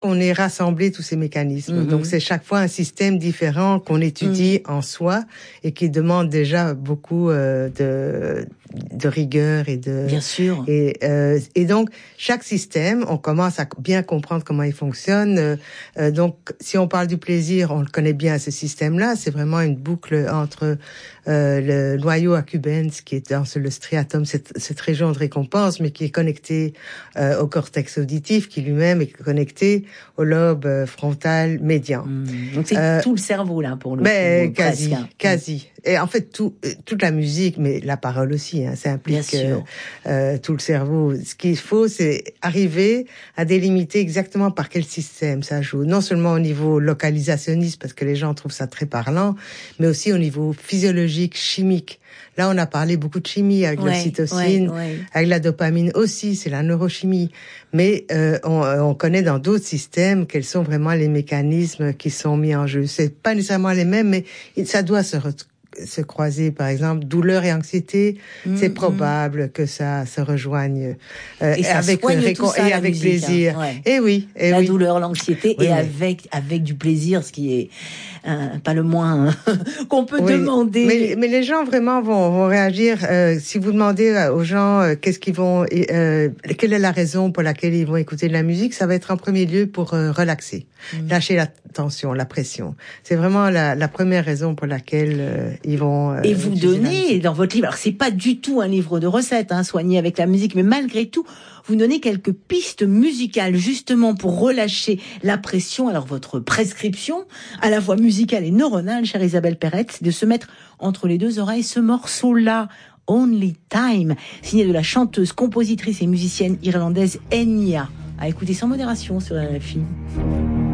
On est rassemblés tous ces mécanismes. Donc c'est chaque fois un système différent qu'on étudie en soi et qui demande déjà beaucoup de rigueur et de. Bien sûr. Et donc chaque système, on commence à bien comprendre comment il fonctionne. Donc si on parle du plaisir, on le connaît bien ce système-là. C'est vraiment une boucle entre le noyau accumbens qui est dans le striatum, cette région de récompense, mais qui est connectée au cortex auditif, qui lui-même est connecté au lobe frontal médian. Donc c'est tout le cerveau là pour le coup, quasi. Et en fait toute la musique, mais la parole aussi, hein, ça implique tout le cerveau. Ce qu'il faut, c'est arriver à délimiter exactement par quel système ça joue. Non seulement au niveau localisationniste, parce que les gens trouvent ça très parlant, mais aussi au niveau physiologique, chimique. Là, on a parlé beaucoup de chimie avec l'ocytocine, avec la dopamine aussi, c'est la neurochimie. Mais on connaît dans d'autres systèmes quels sont vraiment les mécanismes qui sont mis en jeu. C'est pas nécessairement les mêmes, mais ça doit se croiser. Par exemple, douleur et anxiété, c'est probable que ça se rejoigne avec plaisir. Hein, Et oui, la douleur, l'anxiété, et avec du plaisir, ce qui est pas le moins qu'on peut demander. Mais les gens vraiment vont réagir. Si vous demandez aux gens qu'est-ce qu'ils vont, quelle est la raison pour laquelle ils vont écouter de la musique, ça va être en premier lieu pour relaxer, lâcher la tension, la pression. C'est vraiment la première raison pour laquelle ils vont. Et vous donnez dans votre livre, alors c'est pas du tout un livre de recettes, soigner avec la musique, mais malgré tout, vous donnez quelques pistes musicales justement pour relâcher la pression. Alors votre prescription, à la fois musicale et neuronale, chère Isabelle Perrette, c'est de se mettre entre les deux oreilles ce morceau-là, Only Time, signé de la chanteuse, compositrice et musicienne irlandaise Enya, à écouter sans modération sur RFI.